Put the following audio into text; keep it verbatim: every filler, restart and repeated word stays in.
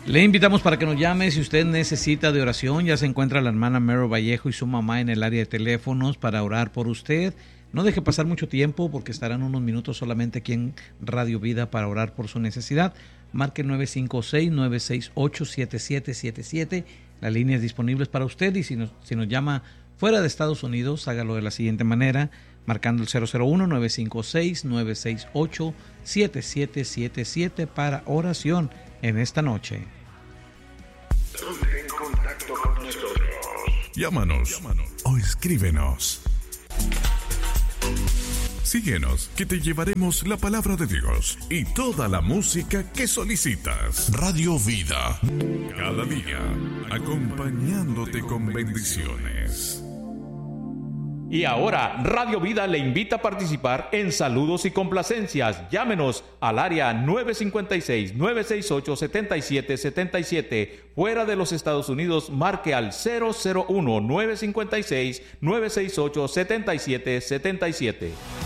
Le invitamos para que nos llame si usted necesita de oración. Ya se encuentra la hermana Meryl Vallejo y su mamá en el área de teléfonos para orar por usted. No deje pasar mucho tiempo porque estarán unos minutos solamente aquí en Radio Vida para orar por su necesidad. Marque nueve cinco seis, nueve seis ocho, siete siete siete siete. La línea es disponible para usted y si nos, si nos llama fuera de Estados Unidos, hágalo de la siguiente manera, marcando el cero cero uno, nueve cinco seis, nueve seis ocho, siete siete siete siete para oración en esta noche. Ponte en contacto con nosotros. Llámanos, Llámanos o escríbenos. Síguenos, que te llevaremos la palabra de Dios y toda la música que solicitas. Radio Vida, cada día, acompañándote con bendiciones. Y ahora, Radio Vida le invita a participar en saludos y complacencias. Llámenos al área nueve cinco seis, nueve seis ocho, siete siete siete siete. Fuera de los Estados Unidos, marque al cero cero uno, nueve cinco seis, nueve seis ocho, siete siete siete siete.